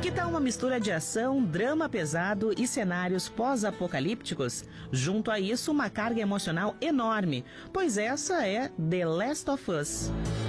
Que tal uma mistura de ação, drama pesado e cenários pós-apocalípticos? Junto a isso, uma carga emocional enorme, pois essa é The Last of Us.